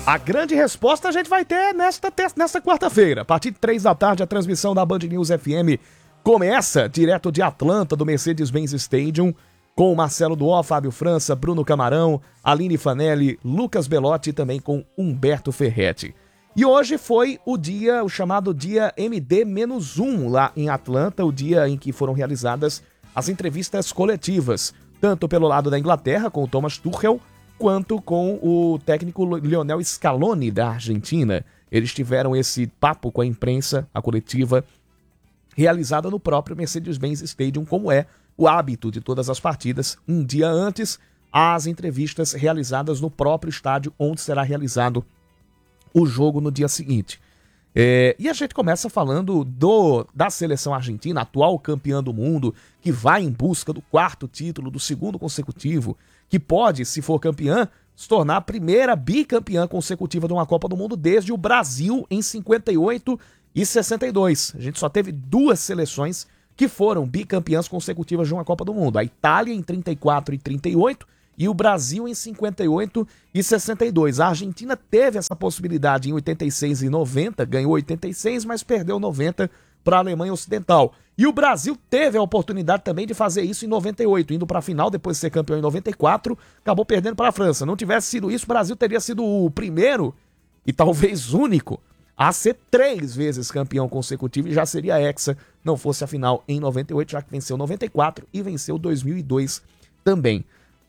A grande resposta a gente vai ter nesta quarta-feira. A partir de 3 da tarde, a transmissão da Band News FM começa direto de Atlanta, do Mercedes-Benz Stadium, com Marcelo Duó, Fábio França, Bruno Camarão, Aline Fanelli, Lucas Belotti e também com Humberto Ferretti. E hoje foi o chamado dia MD-1 lá em Atlanta, o dia em que foram realizadas as entrevistas coletivas, tanto pelo lado da Inglaterra, com o Thomas Tuchel, quanto com o técnico Lionel Scaloni, da Argentina. Eles tiveram esse papo com a imprensa, a coletiva, realizada no próprio Mercedes-Benz Stadium, como é o hábito de todas as partidas, um dia antes, as entrevistas realizadas no próprio estádio, onde será realizado o jogo no dia seguinte. E a gente começa falando da seleção argentina, atual campeã do mundo, que vai em busca do 4º título, do 2º consecutivo, que pode, se for campeã, se tornar a primeira bicampeã consecutiva de uma Copa do Mundo desde o Brasil em 58 e 62. A gente só teve 2 seleções que foram bicampeãs consecutivas de uma Copa do Mundo. A Itália em 34 e 38 e o Brasil em 58 e 62. A Argentina teve essa possibilidade em 86 e 90, ganhou 86, mas perdeu 90 para a Alemanha Ocidental. E o Brasil teve a oportunidade também de fazer isso em 98, indo para a final, depois de ser campeão em 94, acabou perdendo para a França. Não tivesse sido isso, o Brasil teria sido o primeiro e talvez único a ser 3 vezes campeão consecutivo e já seria hexa, não fosse a final em 98, já que venceu 94 e venceu 2002 também.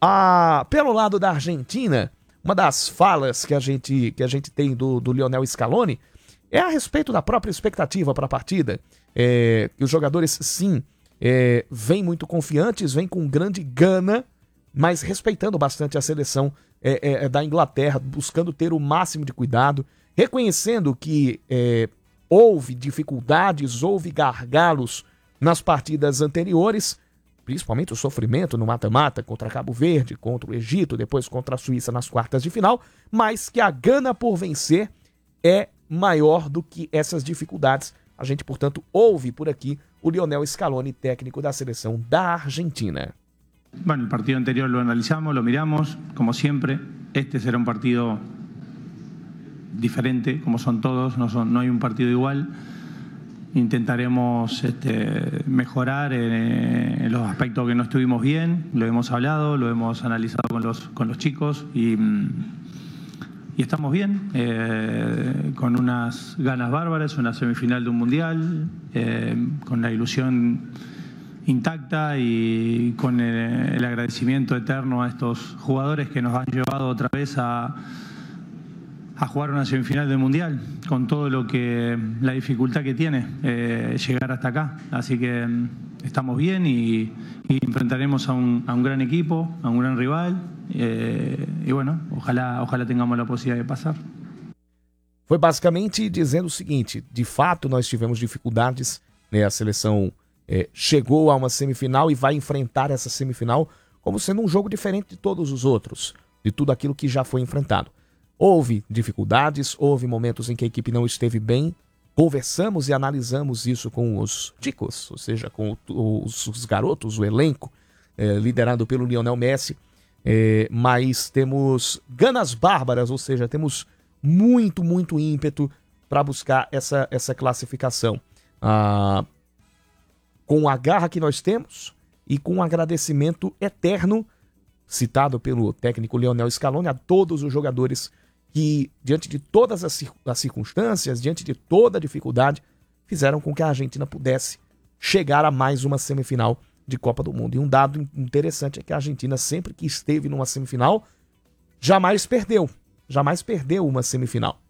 Pelo lado da Argentina, uma das falas que a gente tem do Lionel Scaloni é a respeito da própria expectativa para a partida. Que os jogadores, sim, vêm muito confiantes, vêm com grande gana, mas respeitando bastante a seleção da Inglaterra, buscando ter o máximo de cuidado, reconhecendo que houve dificuldades, houve gargalos nas partidas anteriores, principalmente o sofrimento no mata-mata contra Cabo Verde, contra o Egito, depois contra a Suíça nas quartas de final, mas que a gana por vencer é maior do que essas dificuldades. A gente, portanto, ouve por aqui o Lionel Scaloni, técnico da seleção da Argentina. Bueno, el partido anterior lo analizamos, lo miramos, como siempre. Este será un partido diferente, como son todos, no hay un partido igual. Intentaremos mejorar en los aspectos que no estuvimos bien, lo hemos hablado, lo hemos analizado con los chicos y estamos bien, con unas ganas bárbaras, una semifinal de un mundial, con la ilusión intacta y con el agradecimiento eterno a estos jugadores que nos han llevado otra vez a jugar una semifinal del Mundial, con todo lo que la dificultad que tiene llegar hasta acá. Así que estamos bien y enfrentaremos a un gran equipo, a un gran rival, y bueno, ojalá tengamos la posibilidad de pasar. Foi basicamente dizendo o seguinte: de fato nós tivemos dificuldades, né? A seleção chegou a uma semifinal e vai enfrentar essa semifinal como sendo um jogo diferente de todos os outros, de tudo aquilo que já foi enfrentado. Houve dificuldades, houve momentos em que a equipe não esteve bem, conversamos e analisamos isso com os chicos, ou seja, com os garotos, o elenco, liderado pelo Lionel Messi, mas temos ganas bárbaras, ou seja, temos muito, muito ímpeto para buscar essa classificação. Com a garra que nós temos e com um agradecimento eterno, citado pelo técnico Lionel Scaloni, a todos os jogadores que, diante de todas as circunstâncias, diante de toda a dificuldade, fizeram com que a Argentina pudesse chegar a mais uma semifinal de Copa do Mundo. E um dado interessante é que a Argentina, sempre que esteve numa semifinal, jamais perdeu uma semifinal.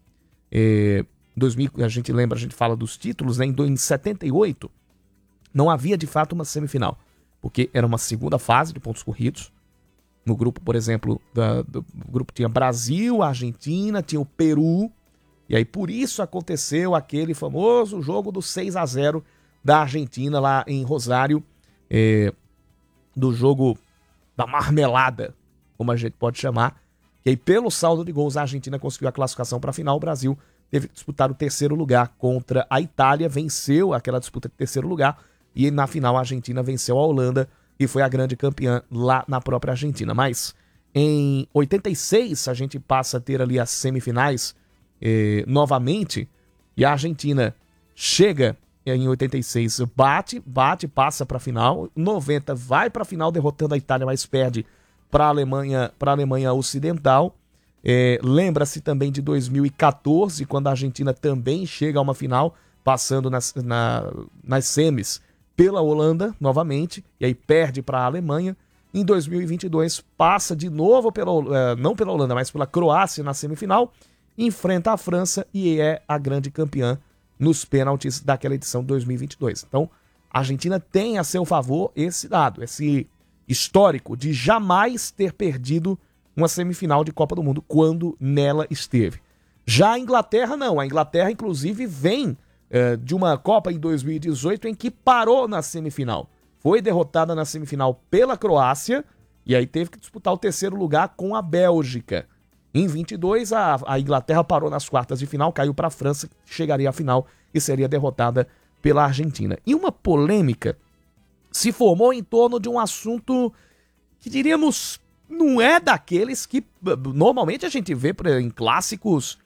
A gente lembra, a gente fala dos títulos, né? Em 78, não havia de fato uma semifinal, porque era uma segunda fase de pontos corridos. No grupo, por exemplo, do grupo tinha Brasil, Argentina, tinha o Peru, e aí por isso aconteceu aquele famoso jogo do 6-0 da Argentina lá em Rosário, do jogo da marmelada, como a gente pode chamar, que aí pelo saldo de gols a Argentina conseguiu a classificação para a final. O Brasil teve que disputar o 3º lugar contra a Itália, venceu aquela disputa de 3º lugar, e na final a Argentina venceu a Holanda e foi a grande campeã lá na própria Argentina. Mas Em 86, a gente passa a ter ali as semifinais novamente, e a Argentina chega em 86, bate, passa para a final. 90 vai para a final derrotando a Itália, mas perde para a Alemanha Ocidental. Lembra-se também de 2014, quando a Argentina também chega a uma final, passando nas semis pela Holanda novamente, e aí perde para a Alemanha. Em 2022 passa de novo não pela Holanda, mas pela Croácia na semifinal, enfrenta a França e é a grande campeã nos pênaltis daquela edição de 2022. Então, a Argentina tem a seu favor esse dado, esse histórico de jamais ter perdido uma semifinal de Copa do Mundo quando nela esteve. Já a Inglaterra não. A Inglaterra, inclusive, vem de uma Copa em 2018 em que parou na semifinal. Foi derrotada na semifinal pela Croácia e aí teve que disputar o terceiro lugar com a Bélgica. Em 22, a Inglaterra parou nas quartas de final, caiu para a França, chegaria à final e seria derrotada pela Argentina. E uma polêmica se formou em torno de um assunto que, diríamos, não é daqueles que normalmente a gente vê em clássicos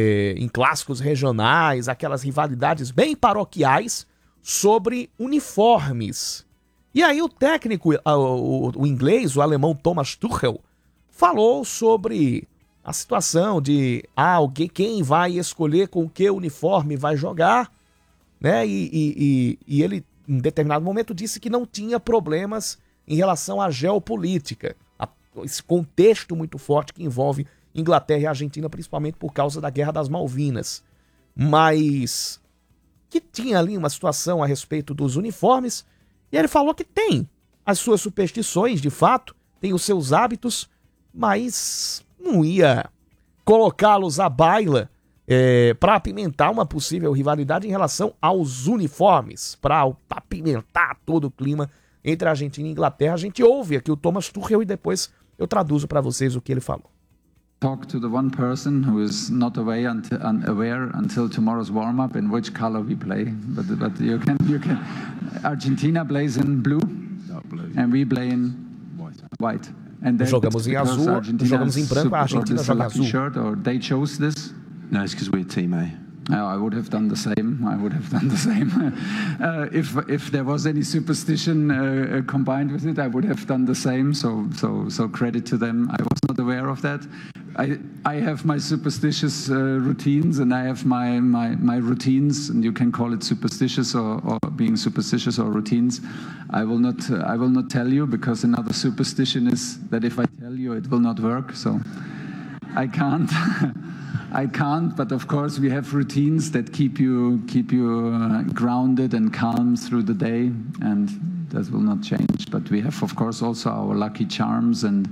regionais, aquelas rivalidades bem paroquiais sobre uniformes. E aí o técnico, o inglês, o alemão Thomas Tuchel, falou sobre a situação de quem vai escolher com que uniforme vai jogar, né? E ele, em determinado momento, disse que não tinha problemas em relação à geopolítica, esse contexto muito forte que envolve Inglaterra e Argentina, principalmente por causa da Guerra das Malvinas. Mas que tinha ali uma situação a respeito dos uniformes, e ele falou que tem as suas superstições, de fato, tem os seus hábitos, mas não ia colocá-los à baila para apimentar uma possível rivalidade em relação aos uniformes, para apimentar todo o clima entre a Argentina e a Inglaterra. A gente ouve aqui o Thomas Tuchel e depois eu traduzo para vocês o que ele falou. Talk to the one person who is not aware until tomorrow's warm-up in which color we play. But you can. Argentina plays in blue, and we play in white. And jogamos em azul, jogamos em branco, a Argentina joga azul. Shirt, or they chose this? No, it's because we're Team A. I would have done the same. If there was any superstition combined with it, I would have done the same. So credit to them. I was not aware of that. I have my superstitious routines, and I have my routines, and you can call it superstitious or being superstitious or routines. I will not tell you, because another superstition is that if I tell you, it will not work. So I can't. But of course we have routines that keep you grounded and calm through the day, and that will not change. But we have, of course, also our lucky charms, and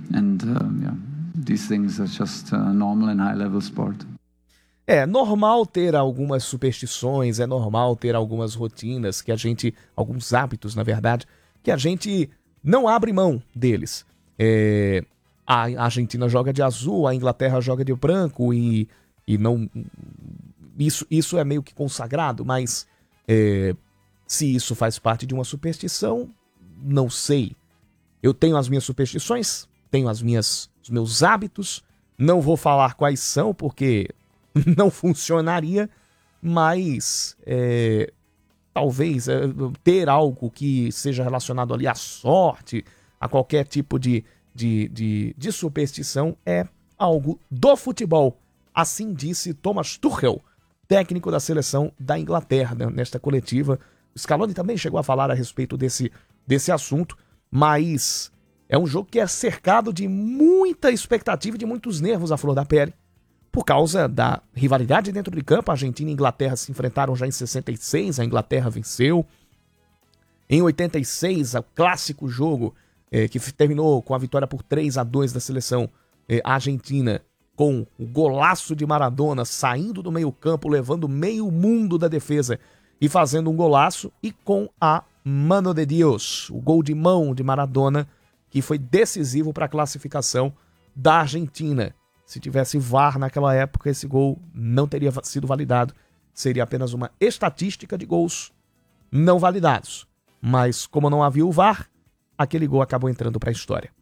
these things are just normal in high-level sport. É normal ter algumas superstições, é normal ter algumas rotinas alguns hábitos, na verdade, que a gente não abre mão deles. A Argentina joga de azul, a Inglaterra joga de branco e não. Isso é meio que consagrado, mas se isso faz parte de uma superstição, não sei. Eu tenho as minhas superstições, tenho os meus hábitos, não vou falar quais são porque não funcionaria, mas talvez ter algo que seja relacionado ali à sorte, a qualquer tipo de superstição é algo do futebol. Assim disse Thomas Tuchel, técnico da seleção da Inglaterra, né, nesta coletiva. O Scaloni também chegou a falar a respeito desse assunto, mas é um jogo que é cercado de muita expectativa e de muitos nervos à flor da pele, por causa da rivalidade dentro de campo. A Argentina e a Inglaterra se enfrentaram já em 66, a Inglaterra venceu. Em 86, o clássico jogo que terminou com a vitória por 3-2 da seleção argentina, com o golaço de Maradona saindo do meio campo, levando meio mundo da defesa e fazendo um golaço, e com a Mano de Dios, o gol de mão de Maradona, que foi decisivo para a classificação da Argentina. Se tivesse VAR naquela época, esse gol não teria sido validado, seria apenas uma estatística de gols não validados. Mas como não havia o VAR, aquele gol acabou entrando para a história.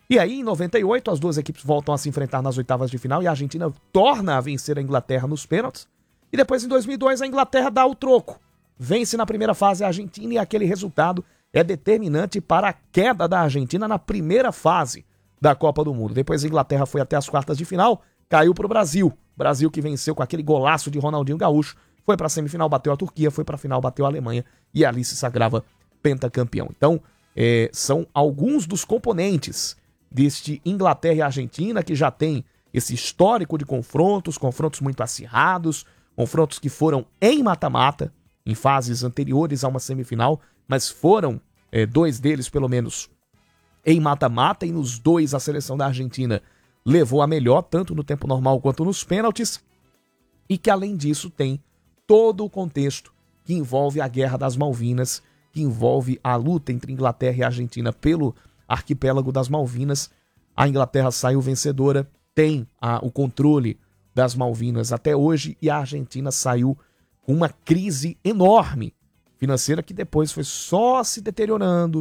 E aí, em 98, as duas equipes voltam a se enfrentar nas oitavas de final e a Argentina torna a vencer a Inglaterra nos pênaltis. E depois, em 2002, a Inglaterra dá o troco. Vence na primeira fase a Argentina e aquele resultado é determinante para a queda da Argentina na primeira fase da Copa do Mundo. Depois a Inglaterra foi até as quartas de final, caiu para o Brasil. Brasil que venceu com aquele golaço de Ronaldinho Gaúcho, foi para a semifinal, bateu a Turquia, foi para a final, bateu a Alemanha e ali se sagrava pentacampeão. Então, são alguns dos componentes deste Inglaterra e Argentina, que já tem esse histórico de confrontos muito acirrados, confrontos que foram em mata-mata, em fases anteriores a uma semifinal, mas foram dois deles, pelo menos, em mata-mata, e nos dois a seleção da Argentina levou a melhor, tanto no tempo normal quanto nos pênaltis, e que, além disso, tem todo o contexto que envolve a Guerra das Malvinas, que envolve a luta entre Inglaterra e Argentina pelo arquipélago das Malvinas. A Inglaterra saiu vencedora, tem o controle das Malvinas até hoje, e a Argentina saiu com uma crise enorme financeira que depois foi só se deteriorando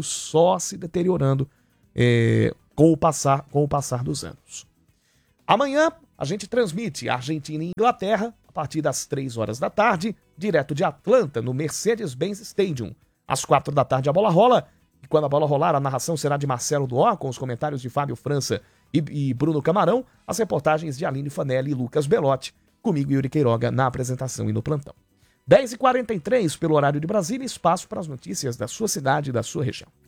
com o passar dos anos. Amanhã a gente transmite Argentina e Inglaterra a partir das 3 horas da tarde, direto de Atlanta, no Mercedes-Benz Stadium. Às 4 da tarde a bola rola, e quando a bola rolar, a narração será de Marcelo Duó, com os comentários de Fábio França e Bruno Camarão, as reportagens de Aline Fanelli e Lucas Belotti, comigo Yuri Queiroga na apresentação e no plantão. 10h43 pelo horário de Brasília, espaço para as notícias da sua cidade e da sua região.